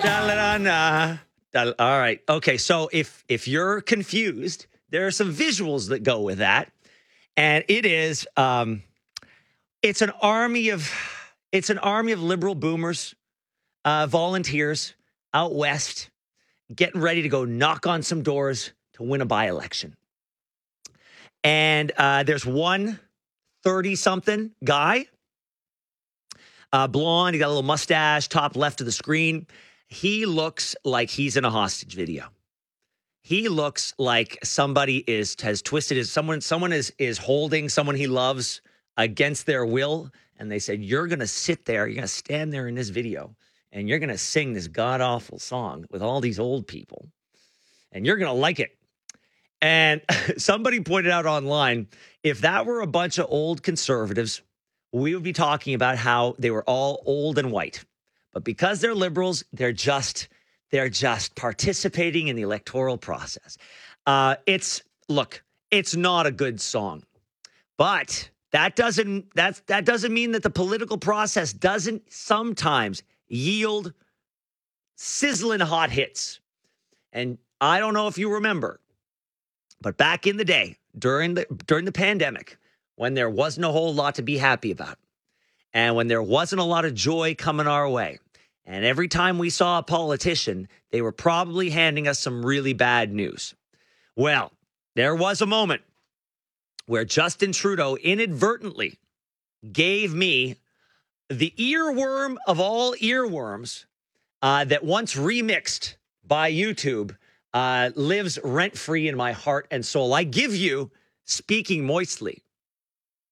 Da-la-la-na. All right. Okay. So if you're confused, there are some visuals that go with that, and it is it's an army of liberal boomers, volunteers out west, getting ready to go knock on some doors to win a by-election. And there's one 30-something guy, blonde. He got a little mustache, top left of the screen. He looks like he's in a hostage video. He looks like somebody has twisted his someone is holding someone he loves against their will, and they said, "You're going to sit there, you're going to stand there in this video, and you're going to sing this god-awful song with all these old people, and you're going to like it." And somebody pointed out online, if that were a bunch of old conservatives, we would be talking about how they were all old and white. But because they're liberals, they're just participating in the electoral process. It's not a good song, but that doesn't mean that the political process doesn't sometimes yield sizzling hot hits. And I don't know if you remember, but back in the day, during the pandemic, when there wasn't a whole lot to be happy about, and when there wasn't a lot of joy coming our way, and every time we saw a politician, they were probably handing us some really bad news. Well, there was a moment where Justin Trudeau inadvertently gave me the earworm of all earworms that once remixed by YouTube lives rent-free in my heart and soul. I give you Speaking Moistly.